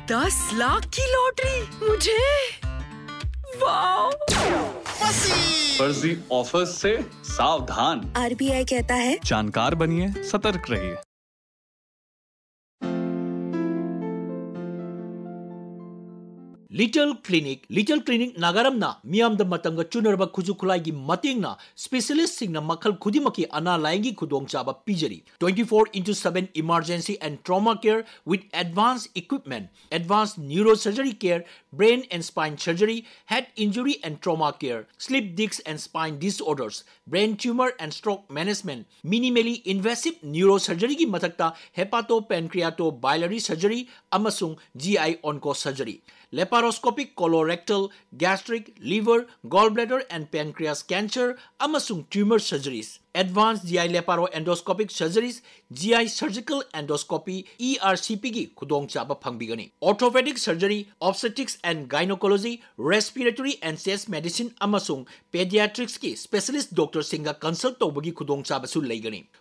10 लाख की लॉटरी मुझे। वाह! फर्जी ऑफर्स से सावधान। RBI कहता है जानकार बनिए, सतर्क रहिए। Little clinic नागारमना मियाम the Matang चुनरबा खुजु खुलाई मतेंगना specialist सिंगना मखल खुदिमकी अना लायंगी खुदोंगचाबा पिजरी 24/7 emergency and trauma care with advance equipment, advance neurosurgery care, brain and spine surgery, head injury and trauma care, sleep disc and spine disorders, brain tumour and stroke management, minimally invasive neurosurgery की मथक्ता हेपाटो पेनक्रियाटो biliary surgery अमसुंग GI onco surgery, लेपारोस्कोपिक colorectal, gastric, liver, gallbladder and pancreas cancer अमसुंग tumour surgeries, advance GI लेपारो endoscopic surgeries, GI surgical endoscopy ERCP की खुदोंगचाबा फंगबिगनी, orthopaedic surgery, obstetrics and gynaecology, respiratory and chest medicine अमसुंग paediatrics की specialist doctor सिंगा consult तौबगी खुदोंगचाबसु लेगनी,